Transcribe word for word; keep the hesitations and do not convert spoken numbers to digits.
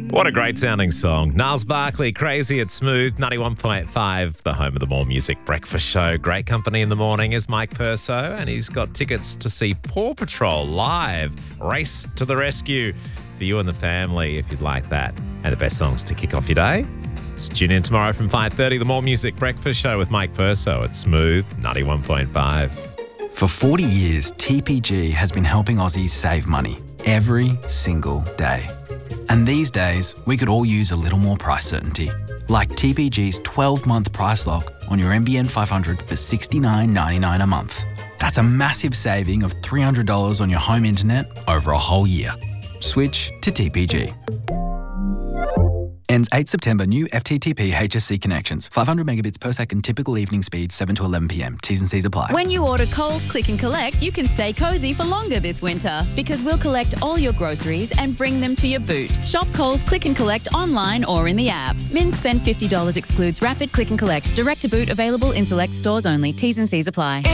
What a great sounding song. Niles Barkley, Crazy at Smooth, ninety-one point five, the home of the More Music Breakfast Show. Great company in the morning is Mike Perso, and he's got tickets to see Paw Patrol live. Race to the rescue for you and the family if you'd like that. And the best songs to kick off your day. Just tune in tomorrow from five thirty, the More Music Breakfast Show with Mike Perso at Smooth, ninety-one point five. For forty years, T P G has been helping Aussies save money every single day. And these days, we could all use a little more price certainty, like T P G's twelve-month price lock on your N B N five hundred for sixty-nine ninety-nine a month. That's a massive saving of three hundred dollars on your home internet over a whole year. Switch to T P G. Ends eighth September. New F T T P H S C connections. five hundred megabits per second. Typical evening speed seven to eleven p m. T's and C's apply. When you order Coles Click and Collect, you can stay cozy for longer this winter because we'll collect all your groceries and bring them to your boot. Shop Coles Click and Collect online or in the app. Min spend fifty dollars excludes rapid click and collect. Direct to boot available in select stores only. T's and C's apply.